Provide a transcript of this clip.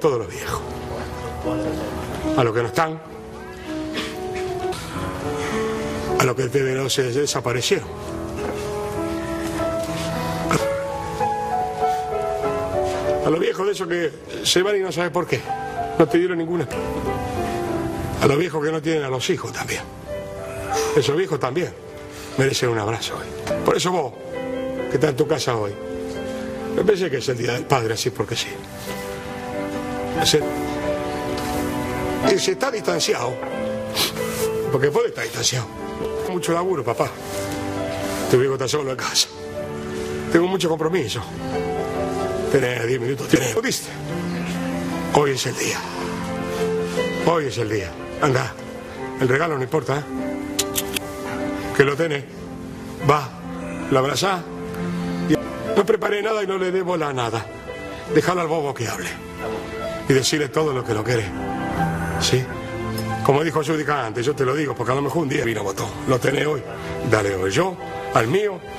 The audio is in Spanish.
Todos los viejos. A los que no están. A los que se desaparecieron. A los viejos de esos que se van y no sabes por qué. No te dieron ninguna. A los viejos que no tienen a los hijos también. Esos viejos también merecen un abrazo hoy. Por eso vos, que estás en tu casa hoy, me parece que es el Día del Padre, así porque sí. Y si está distanciado, porque puede estar distanciado. Tengo mucho laburo, papá. Tu viejo está solo en casa. Tengo mucho compromiso. Tenés 10 minutos. ¿Viste? Hoy es el día. Hoy es el día. Anda. El regalo no importa, ¿eh? Que lo tenés. Va. La abrazás. No preparé nada y no le dé bola a nada. Déjalo al bobo que hable. Y decirle todo lo que lo quiere. ¿Sí? Como dijo Judica antes, yo te lo digo, porque a lo mejor un día vino botón. Lo tenés hoy. Dale hoy. Yo, al mío,